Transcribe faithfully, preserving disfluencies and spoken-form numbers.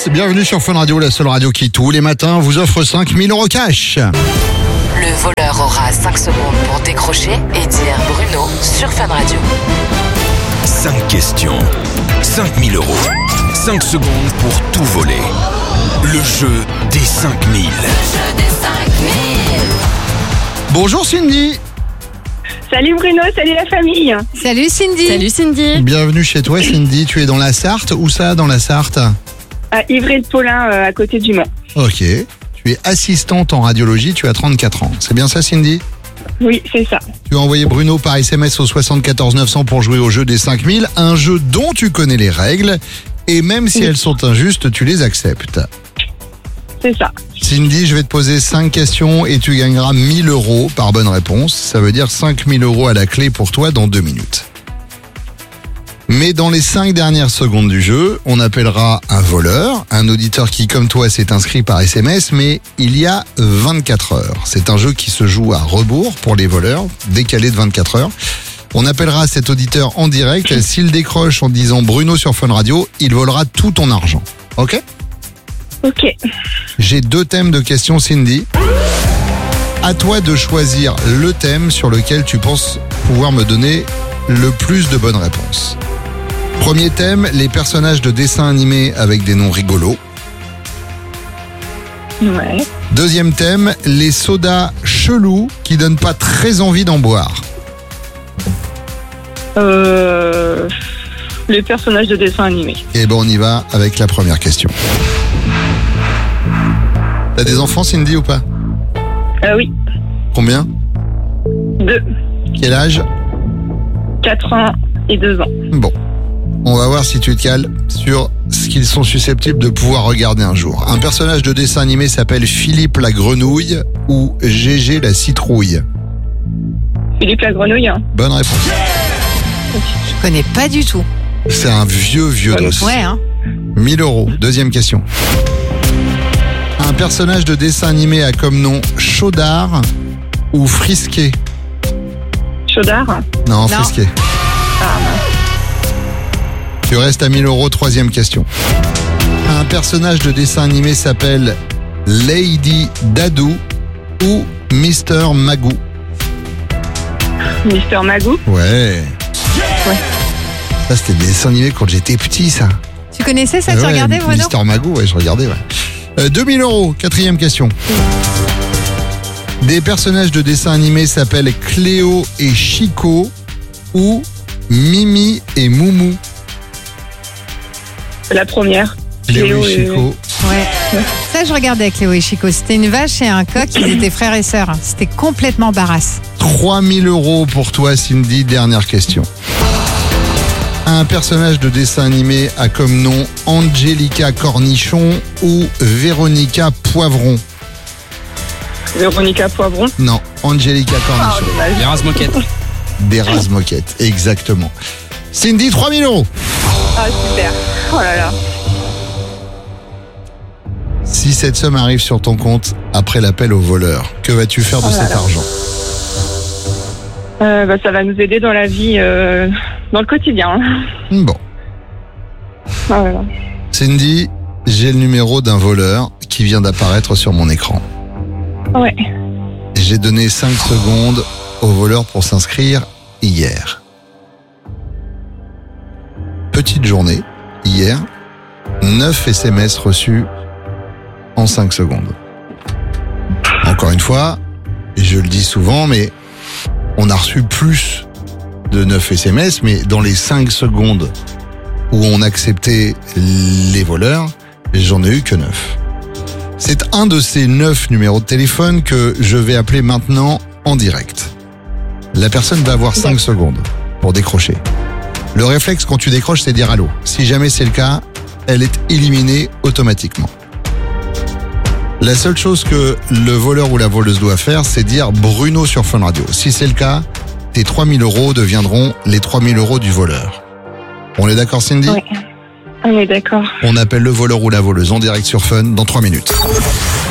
bienvenue sur Fun Radio, la seule radio qui tous les matins vous offre cinq mille euros cash. Le voleur aura cinq secondes pour décrocher et dire Bruno sur Fun Radio. cinq questions, cinq mille euros, cinq secondes pour tout voler. Le jeu des cinq mille. Bonjour Cindy. Salut Bruno, salut la famille. Salut Cindy. Salut Cindy. Bienvenue chez toi Cindy, tu es dans la Sarthe. Où ça dans la Sarthe? À Ivry-le-Paulin, euh, à côté du Mans. Ok, tu es assistante en radiologie, tu as trente-quatre ans. C'est bien ça Cindy? Oui, c'est ça. Tu as envoyé Bruno par S M S au soixante-quatorze neuf cents pour jouer au jeu des cinq mille, un jeu dont tu connais les règles et même si Oui. elles sont injustes, tu les acceptes. C'est ça. Cindy, je vais te poser cinq questions et tu gagneras mille euros par bonne réponse. Ça veut dire cinq mille euros à la clé pour toi dans deux minutes. Mais dans les cinq dernières secondes du jeu, on appellera un voleur, un auditeur qui, comme toi, s'est inscrit par S M S, mais il y a vingt-quatre heures. C'est un jeu qui se joue à rebours pour les voleurs, décalé de vingt-quatre heures. On appellera cet auditeur en direct. S'il décroche en disant Bruno sur Fun Radio, il volera tout ton argent. Ok ? Ok. J'ai deux thèmes de questions, Cindy. À toi de choisir le thème sur lequel tu penses pouvoir me donner le plus de bonnes réponses. Premier thème, les personnages de dessins animés avec des noms rigolos. Ouais. Deuxième thème, les sodas chelous qui donnent pas très envie d'en boire. Euh... Les personnages de dessin animé. Et ben on y va avec la première question. T'as des enfants, Cindy, ou pas? Euh, oui. Combien? Deux. Quel âge? Quatre ans et deux ans. Bon, on va voir si tu te cales sur ce qu'ils sont susceptibles de pouvoir regarder un jour. Un personnage de dessin animé s'appelle Philippe la grenouille ou Gégé la citrouille. Philippe la grenouille. Hein. Bonne réponse. Je connais pas du tout. C'est un vieux, vieux dos. Ouais, hein. mille euros. Deuxième question. Un personnage de dessin animé a comme nom Chaudard ou Frisquet. Chaudard. Non, Non. Frisquet. Ah, mince. Tu restes à mille euros. Troisième question. Un personnage de dessin animé s'appelle Lady Dadou ou Mister Magoo. Mister Magoo. Ouais. Ouais. Ça, c'était des dessins animés quand j'étais petit, ça. Tu connaissais ça, Ah tu ouais, regardais, Bruno? Mister Magoo, ouais, je regardais, ouais. Euh, deux mille euros. Quatrième question. Des personnages de dessins animés s'appellent Cléo et Chico ou Mimi et Moumou. La première. Cléo Cléo et et- Chico. Ouais. Ça, je regardais Cléo et Chico. C'était une vache et un coq, ils étaient frères et sœurs. C'était complètement barasse. trois mille euros pour toi, Cindy. Dernière question. Un personnage de dessin animé a comme nom Angelica Cornichon ou Véronica Poivron. Véronica Poivron. Non, Angelica Ah, Cornichon. dommage. Les rases moquettes. Des rases moquettes, exactement. Cindy, trois mille euros. Ah, super. Oh là là. Si cette somme arrive sur ton compte après l'appel au voleur, que vas-tu faire de Oh là cet là. argent? Euh, bah, ça va nous aider dans la vie, euh, dans le quotidien. Bon. Ah, voilà. Cindy, j'ai le numéro d'un voleur qui vient d'apparaître sur mon écran. Ouais. J'ai donné cinq secondes au voleur pour s'inscrire hier. Petite journée, hier, neuf S M S reçus en cinq secondes. Encore une fois, je le dis souvent, mais on a reçu plus de neuf S M S, mais dans les cinq secondes où on acceptait les voleurs, j'en ai eu que neuf. C'est un de ces neuf numéros de téléphone que je vais appeler maintenant en direct. La personne va avoir cinq secondes pour décrocher. Le réflexe quand tu décroches, c'est dire allô. Si jamais c'est le cas, elle est éliminée automatiquement. La seule chose que le voleur ou la voleuse doit faire, c'est dire Bruno sur Fun Radio. Si c'est le cas, tes trois mille euros deviendront les trois mille euros du voleur. On est d'accord, Cindy? Ouais. On est d'accord. On appelle le voleur ou la voleuse en direct sur Fun dans trois minutes.